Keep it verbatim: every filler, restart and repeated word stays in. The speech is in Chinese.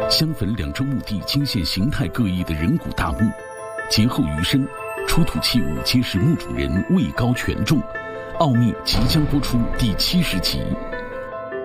相逢两周墓地惊现形态各异的人骨大墓，劫后余生，出土器物揭示墓主人位高权重，奥秘即将播出第七十集。